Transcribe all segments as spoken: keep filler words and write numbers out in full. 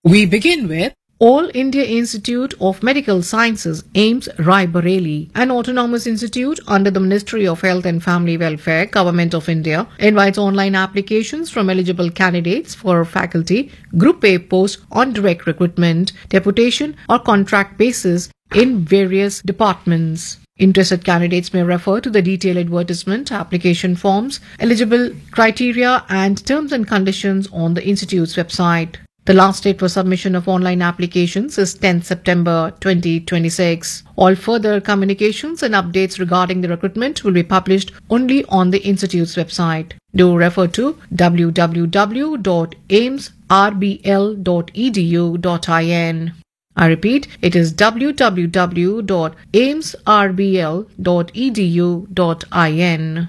We begin with All India Institute of Medical Sciences, AIIMS, Raebareli, an autonomous institute under the Ministry of Health and Family Welfare, Government of India, invites online applications from eligible candidates for faculty, Group A posts on direct recruitment, deputation or contract basis in various departments. Interested candidates may refer to the detailed advertisement, application forms, eligible criteria and terms and conditions on the institute's website. The last date for submission of online applications is tenth September twenty twenty-six. All further communications and updates regarding the recruitment will be published only on the institute's website. Do refer to w w w dot aims r b l dot e d u dot in. I repeat, it is w w w dot aims r b l dot e d u dot in.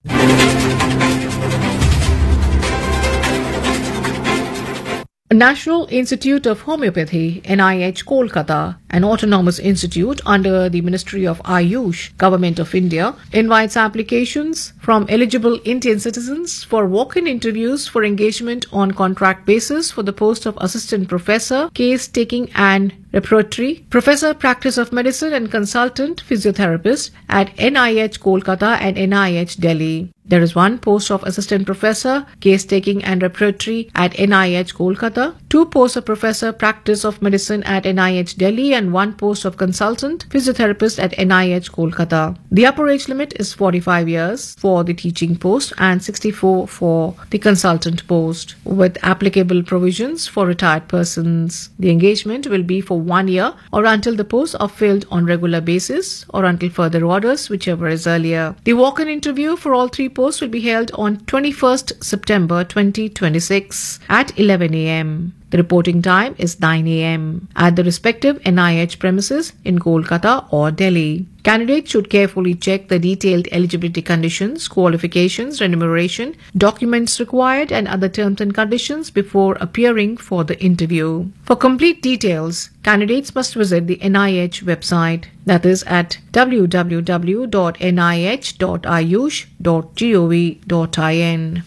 National Institute of Homeopathy, N I H Kolkata, an autonomous institute under the Ministry of Ayush, Government of India, invites applications from eligible Indian citizens for walk-in interviews for engagement on contract basis for the post of Assistant Professor, Case Taking and Repertory, Professor Practice of Medicine and Consultant Physiotherapist at N I H Kolkata and N I H Delhi. There is one post of Assistant Professor, Case Taking and Repertory at N I H Kolkata, two posts of Professor Practice of Medicine at N I H Delhi and one post of Consultant Physiotherapist at N I H Kolkata. The upper age limit is forty-five years for the teaching post and sixty-four for the consultant post, with applicable provisions for retired persons. The engagement will be for one year or until the posts are filled on regular basis or until further orders, whichever is earlier. The walk-in interview for all three posts will be held on twenty-first September twenty twenty-six at eleven a m The reporting time is nine a m at the respective N I H premises in Kolkata or Delhi. Candidates should carefully check the detailed eligibility conditions, qualifications, remuneration, documents required and other terms and conditions before appearing for the interview. For complete details, candidates must visit the N I H website, that is at w w w dot n i h dot ayush dot gov dot in.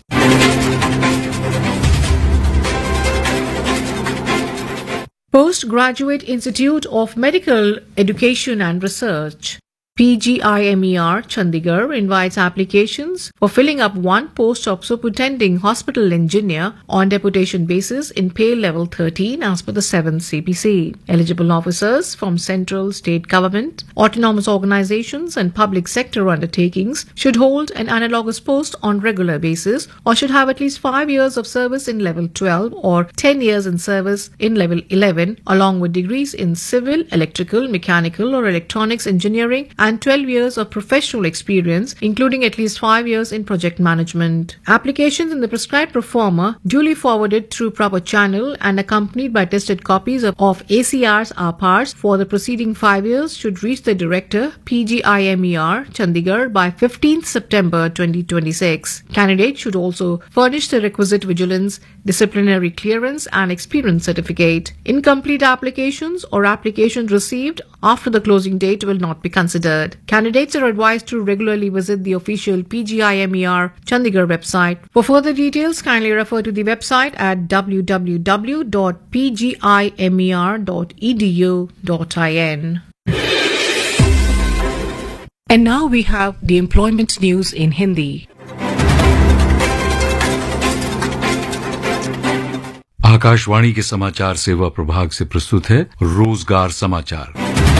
Postgraduate Institute of Medical Education and Research, P G I M E R, Chandigarh, invites applications for filling up one post of Superintending Hospital Engineer on deputation basis in pay level thirteen as per the seventh C P C. Eligible officers from central, state government, autonomous organizations and public sector undertakings should hold an analogous post on regular basis or should have at least five years of service in level twelve or ten years in service in level eleven, along with degrees in civil, electrical, mechanical or electronics engineering and twelve years of professional experience, including at least five years in project management. Applications in the prescribed pro forma, duly forwarded through proper channel and accompanied by tested copies of, of A C Rs R P Rs for the preceding five years should reach the Director, P G I M E R, Chandigarh by fifteenth September twenty twenty-six. Candidates should also furnish the requisite vigilance, disciplinary clearance and experience certificate. Incomplete applications or applications received after the closing date will not be considered. Candidates are advised to regularly visit the official P G I M E R Chandigarh website. For further details, kindly refer to the website at w w w dot p g i m e r dot e d u dot in. And now we have the employment news in Hindi. Akashvani के समाचार सेवा प्रभाग से प्रस्तुत है रोजगार समाचार।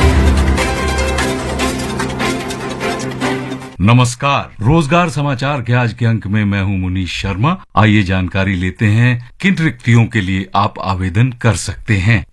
नमस्कार, रोजगार समाचार के आज के अंक में मैं हूं मुनीश शर्मा। आइए जानकारी लेते हैं किन रिक्तियों के लिए आप आवेदन कर सकते हैं।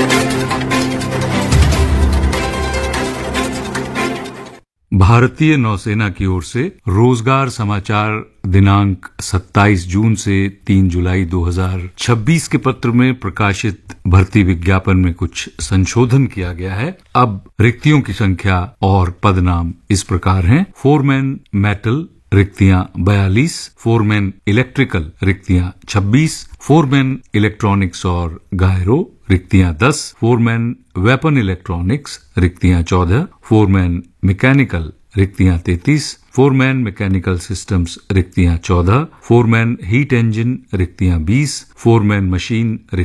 भारतीय नौसेना की ओर से रोजगार समाचार दिनांक सत्ताईस जून से तीन जुलाई दो हज़ार छब्बीस के पत्र में प्रकाशित भर्ती विज्ञापन में कुछ संशोधन किया गया है। अब रिक्तियों की संख्या और पदनाम इस प्रकार हैं। फोरमैन मेटल रिक्तियां बयालीस, फोरमैन इलेक्ट्रिकल रिक्तियां छब्बीस, फोरमैन इलेक्ट्रॉनिक्स और गायरो रिक्तियां दस, फोरमैन वेपन इलेक्ट्रॉनिक्स रिक्तियां चौदह, फोरमैन मैकेनिकल रिक्तियां तैंतीस, फोरमैन मैकेनिकल सिस्टम्स रिक्तियां चौदह, फोरमैन हीट इंजन रिक्तियां बीस, फोरमैन मशीन